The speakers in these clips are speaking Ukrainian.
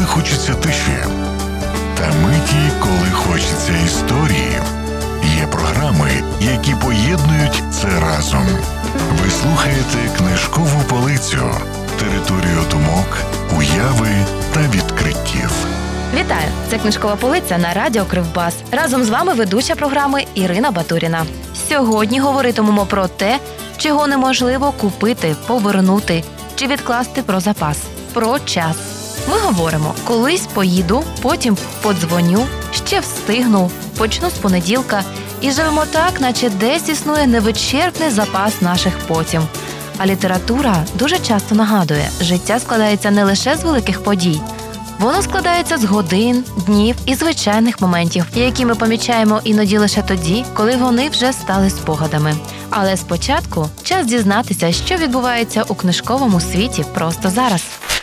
хочеться тиші, та миті, коли хочеться історії. Є програми, які поєднують це разом. Ви слухаєте «Книжкову полицю» – територію думок, уяви та відкриттів. Вітаю! Це «Книжкова полиця» на радіо Кривбас. Разом з вами ведуча програми Ірина Батуріна. Сьогодні говоритимемо про те, чого неможливо купити, повернути чи відкласти про запас. Про час. Ми говоримо: колись поїду, потім подзвоню, ще встигну, почну з понеділка. І живемо так, наче десь існує невичерпний запас наших потім. А література дуже часто нагадує, життя складається не лише з великих подій. Воно складається з годин, днів і звичайних моментів, які ми помічаємо іноді лише тоді, коли вони вже стали спогадами. Але спочатку час дізнатися, що відбувається у книжковому світі просто зараз.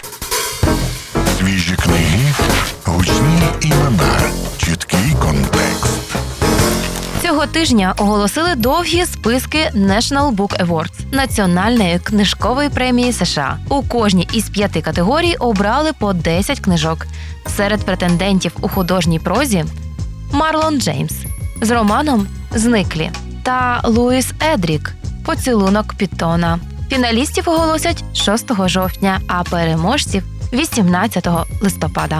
Свіжі книги, гучні імена, чіткий контекст. Цього тижня оголосили довгі списки National Book Awards – Національної книжкової премії США. У кожній із 5 категорій обрали по 10 книжок. Серед претендентів у художній прозі – Марлон Джеймс з романом «Зниклі» та Луїс Едрік «Поцілунок Пітона». Фіналістів оголосять 6 жовтня, а переможців – 18 листопада.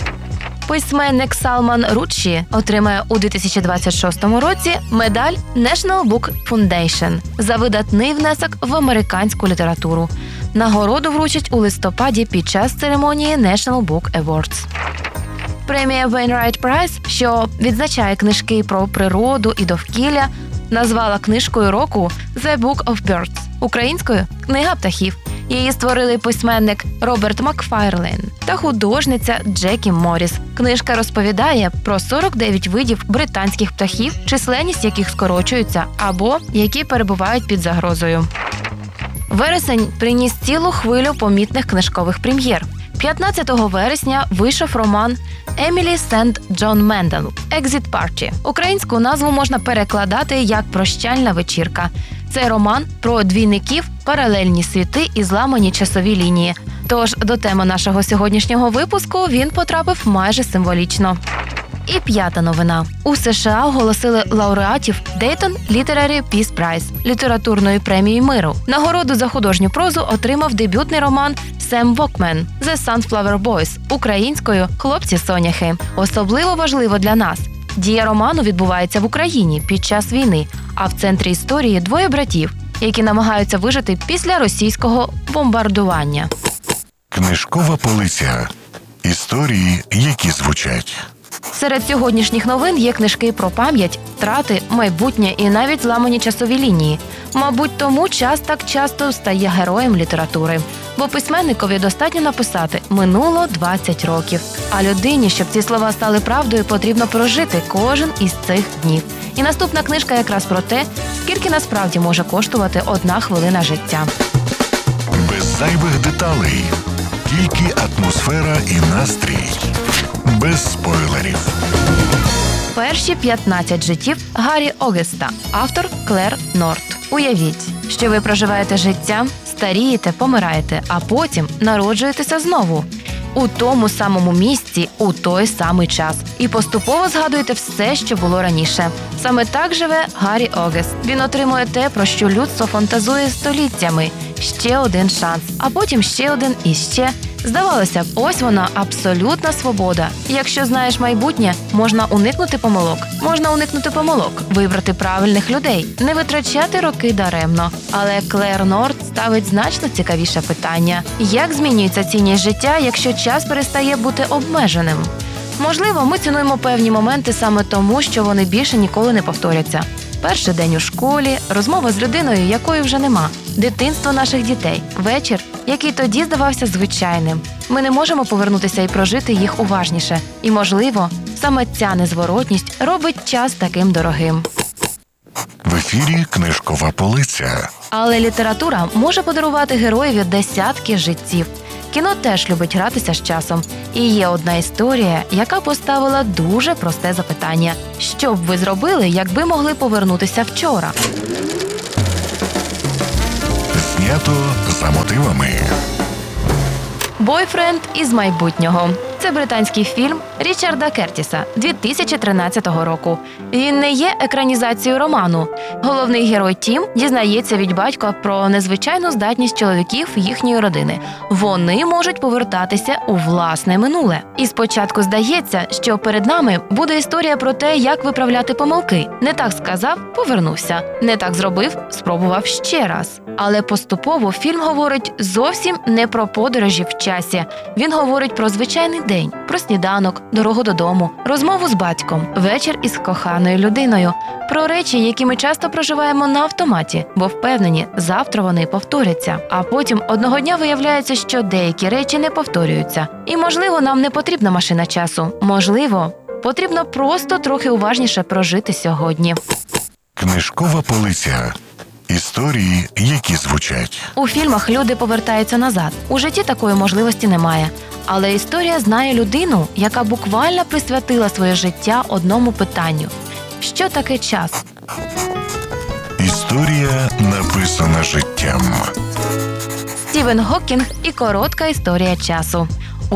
Письменник Салман Рушді отримає у 2026 році медаль National Book Foundation за видатний внесок в американську літературу. Нагороду вручать у листопаді під час церемонії National Book Awards. Премія Wainwright Prize, що відзначає книжки про природу і довкілля, назвала книжкою року «The Book of Birds» – українською «Книга птахів». Її створили письменник Роберт Макфарлейн та художниця Джекі Морріс. Книжка розповідає про 49 видів британських птахів, численність яких скорочується або які перебувають під загрозою. Вересень приніс цілу хвилю помітних книжкових прем'єр. 15 вересня вийшов роман Емілі Сент Джон Мендел «Exit Party». Українську назву можна перекладати як «Прощальна вечірка». Це роман про двійників, паралельні світи і зламані часові лінії. Тож до теми нашого сьогоднішнього випуску він потрапив майже символічно. І п'ята новина. У США оголосили лауреатів Dayton Literary Peace Prize – літературної премії миру. Нагороду за художню прозу отримав дебютний роман Сем Вокмен «The Sunflower Boys» – українською «Хлопці-соняхи». Особливо важливо для нас – дія роману відбувається в Україні під час війни, а в центрі історії двоє братів, які намагаються вижити після російського бомбардування. Книжкова полиця. Історії, які звучать. Серед сьогоднішніх новин є книжки про пам'ять, втрати, майбутнє і навіть зламані часові лінії. Мабуть, тому час так часто стає героєм літератури. Бо письменникові достатньо написати «минуло 20 років». А людині, щоб ці слова стали правдою, потрібно прожити кожен із цих днів. І наступна книжка якраз про те, скільки насправді може коштувати 1 хвилина життя. Без зайвих деталей. Тільки атмосфера і настрій. Без спойлерів. Перші 15 життів Гаррі Огеста. Автор Клер Норт. Уявіть, що ви проживаєте життя, старієте, помираєте, а потім народжуєтеся знову. У тому самому місці, у той самий час. І поступово згадуєте все, що було раніше. Саме так живе Гаррі Огест. Він отримує те, про що людство фантазує століттями. Ще один шанс, а потім ще один і ще. Здавалося б, ось вона абсолютна свобода. Якщо знаєш майбутнє, можна уникнути помилок, вибрати правильних людей, не витрачати роки даремно. Але Клер Норт ставить значно цікавіше питання. Як змінюється цінність життя, якщо час перестає бути обмеженим? Можливо, ми цінуємо певні моменти саме тому, що вони більше ніколи не повторяться. Перший день у школі, розмова з людиною, якої вже нема, дитинство наших дітей, вечір, який тоді здавався звичайним. Ми не можемо повернутися і прожити їх уважніше. І, можливо, саме ця незворотність робить час таким дорогим. В ефірі «Книжкова полиця». Але література може подарувати героєві десятки життів. Кіно теж любить гратися з часом. І є одна історія, яка поставила дуже просте запитання. Що б ви зробили, якби могли повернутися вчора? Знято за мотивами. Бойфренд із майбутнього. Це британський фільм Річарда Кертіса 2013 року. Він не є екранізацією роману. Головний герой Тім дізнається від батька про незвичайну здатність чоловіків їхньої родини. Вони можуть повертатися у власне минуле. І спочатку здається, що перед нами буде історія про те, як виправляти помилки. Не так сказав – повернувся. Не так зробив – спробував ще раз. Але поступово фільм говорить зовсім не про подорожі в часі. Він говорить про звичайний день, про сніданок, дорогу додому, розмову з батьком, вечір із коханою людиною, про речі, які ми часто проживаємо на автоматі, бо впевнені, завтра вони повторяться. А потім одного дня виявляється, що деякі речі не повторюються. І, можливо, нам не потрібна машина часу. Можливо, потрібно просто трохи уважніше прожити сьогодні. Книжкова полиця. Історії, які звучать. У фільмах люди повертаються назад. У житті такої можливості немає. Але історія знає людину, яка буквально присвятила своє життя одному питанню. Що таке час? Історія, написана життям. Стівен Гокінг і коротка історія часу. У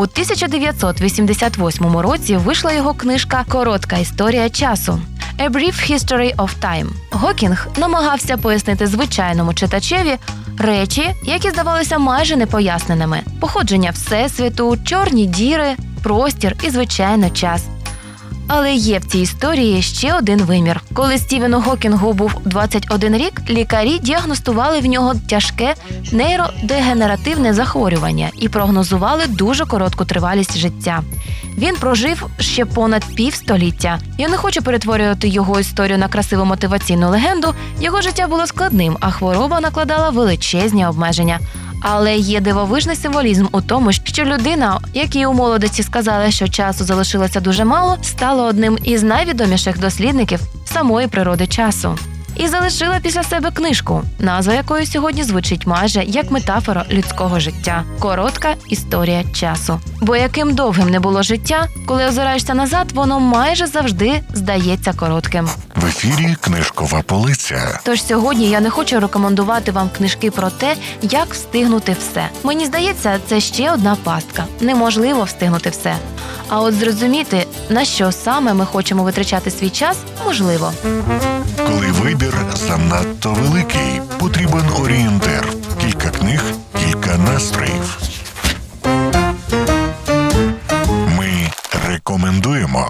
1988 році вийшла його книжка «Коротка історія часу» «A Brief History of Time». Гокінг намагався пояснити звичайному читачеві речі, які здавалися майже непоясненими. Походження Всесвіту, чорні діри, простір і, звичайно, час. Але є в цій історії ще один вимір. Коли Стівену Гокінгу був 21 рік, лікарі діагностували в нього тяжке нейродегенеративне захворювання і прогнозували дуже коротку тривалість життя. Він прожив ще понад півстоліття. Я не хочу перетворювати його історію на красиву мотиваційну легенду. Його життя було складним, а хвороба накладала величезні обмеження. Але є дивовижний символізм у тому, що людина, якій у молодості сказали, що часу залишилося дуже мало, стала одним із найвідоміших дослідників самої природи часу. І залишила після себе книжку, назва якої сьогодні звучить майже як метафора людського життя – «Коротка історія часу». Бо яким довгим не було життя, коли озираєшся назад, воно майже завжди здається коротким. В ефірі книжкова полиця. Тож сьогодні я не хочу рекомендувати вам книжки про те, як встигнути все. Мені здається, це ще одна пастка. Неможливо встигнути все. А от зрозуміти, на що саме ми хочемо витрачати свій час, можливо. Коли вибір занадто великий, потрібен орієнтир. Кілька книг, кілька настроїв. Ми рекомендуємо.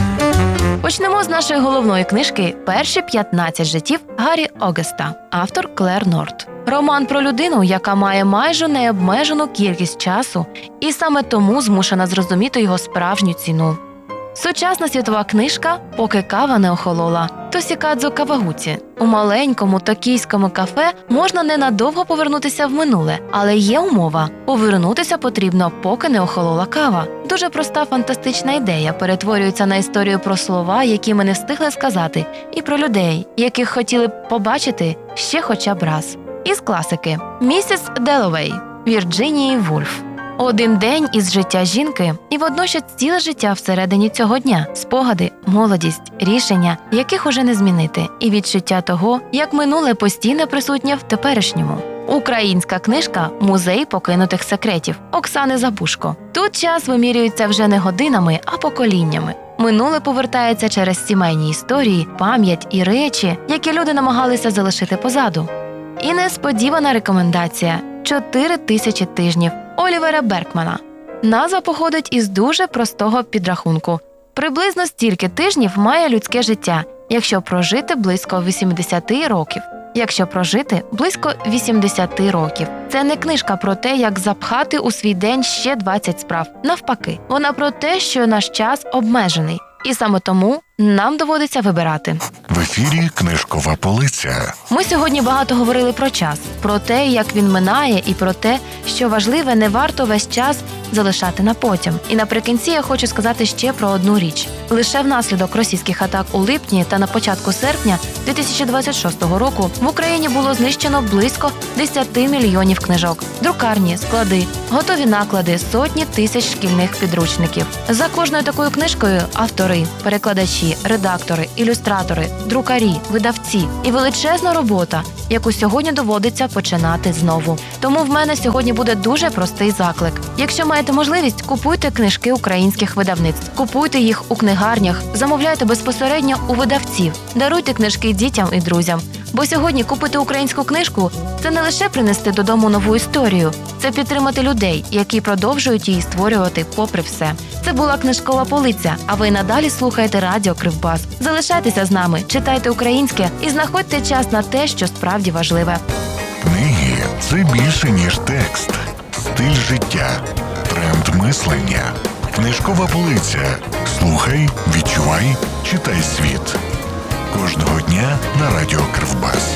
Почнемо з нашої головної книжки «Перші 15 життів» Гаррі Огеста, автор Клер Норт. Роман про людину, яка має майже необмежену кількість часу і саме тому змушена зрозуміти його справжню ціну. Сучасна світова книжка «Поки кава не охолола» Тосікадзу Кавагуці. У маленькому токійському кафе можна ненадовго повернутися в минуле, але є умова – повернутися потрібно, поки не охолола кава. Дуже проста фантастична ідея перетворюється на історію про слова, які ми не встигли сказати, і про людей, яких хотіли б побачити ще хоча б раз. Із класики «Місіс Деловей» Вірджинії Вульф. Один день із життя жінки і водночас ціле життя всередині цього дня. Спогади, молодість, рішення, яких уже не змінити, і відчуття того, як минуле постійно присутнє в теперішньому. Українська книжка «Музей покинутих секретів» Оксани Забушко. Тут час вимірюється вже не годинами, а поколіннями. Минуле повертається через сімейні історії, пам'ять і речі, які люди намагалися залишити позаду. І несподівана рекомендація – 4000 тижнів Олівера Беркмана. Назва походить із дуже простого підрахунку. Приблизно стільки тижнів має людське життя, якщо прожити близько 80 років. Якщо прожити близько 80 років. Це не книжка про те, як запхати у свій день ще 20 справ. Навпаки, вона про те, що наш час обмежений. І саме тому нам доводиться вибирати. В ефірі книжкова полиця. Ми сьогодні багато говорили про час, про те, як він минає, і про те, що важливе, не варто весь час залишати на потім. І наприкінці я хочу сказати ще про одну річ. Лише внаслідок російських атак у липні та на початку серпня 2026 року в Україні було знищено близько 10 мільйонів книжок. Друкарні, склади, готові наклади, сотні тисяч шкільних підручників. За кожною такою книжкою автори, перекладачі, перекладачі, редактори, ілюстратори, друкарі, видавці і величезна робота, яку сьогодні доводиться починати знову. Тому в мене сьогодні буде дуже простий заклик. Якщо маєте можливість, купуйте книжки українських видавництв, купуйте їх у книгарнях, замовляйте безпосередньо у видавців, даруйте книжки дітям і друзям. Бо сьогодні купити українську книжку – це не лише принести додому нову історію, це підтримати людей, які продовжують її створювати попри все. Це була книжкова полиця, а ви надалі слухаєте радіо Кривбас. Залишайтеся з нами, читайте українське і знаходьте час на те, що справді важливе. Книги – це більше, ніж текст. Стиль життя, тренд мислення. Книжкова полиця. Слухай, відчувай, читай світ. Кожного дня на радіо Кривбас.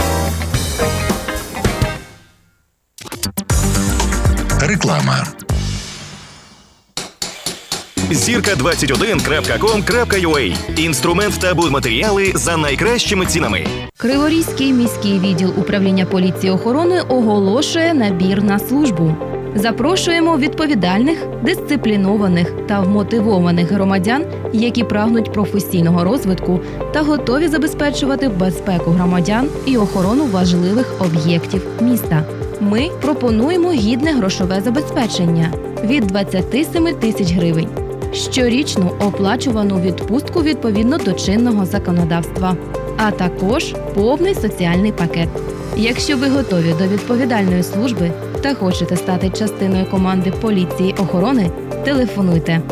Реклама. Зірка21.com.ua. Інструмент та будматеріали за найкращими цінами. Криворізький міський відділ управління поліції охорони оголошує набір на службу. Запрошуємо відповідальних, дисциплінованих та вмотивованих громадян, які прагнуть професійного розвитку та готові забезпечувати безпеку громадян і охорону важливих об'єктів міста. Ми пропонуємо гідне грошове забезпечення від 27 тисяч гривень, щорічну оплачувану відпустку відповідно до чинного законодавства, а також повний соціальний пакет. Якщо ви готові до відповідальної служби та хочете стати частиною команди поліції охорони, телефонуйте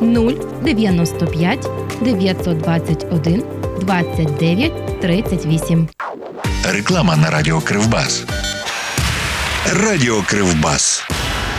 095 921 29 38. Реклама на радіо Кривбас. Радіо Кривбас.